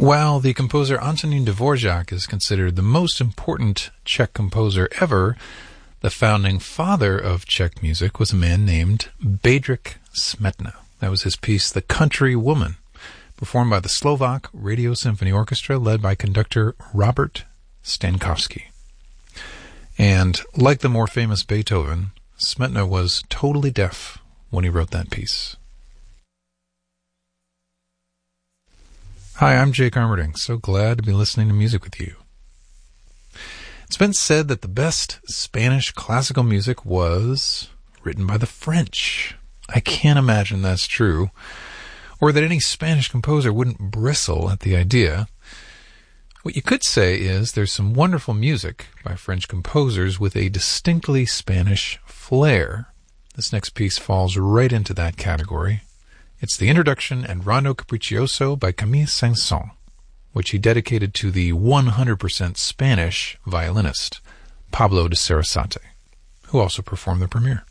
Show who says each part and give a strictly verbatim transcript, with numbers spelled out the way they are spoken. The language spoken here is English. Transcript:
Speaker 1: While the composer Antonín Dvořák is considered the most important Czech composer ever, the founding father of Czech music was a man named Bedřich Smetana. That was his piece, The Country Woman, performed by the Slovak Radio Symphony Orchestra, led by conductor Robert Stankovsky. And like the more famous Beethoven, Smetana was totally deaf when he wrote that piece. Hi, I'm Jake Armerding. So glad to be listening to music with you. It's been said that the best Spanish classical music was written by the French. I can't imagine that's true, or that any Spanish composer wouldn't bristle at the idea. What you could say is there's some wonderful music by French composers with a distinctly Spanish flair. This next piece falls right into that category. It's the introduction and Rondo Capriccioso by Camille Saint-Saëns, which he dedicated to the one hundred percent Spanish violinist Pablo de Sarasate, who also performed the premiere.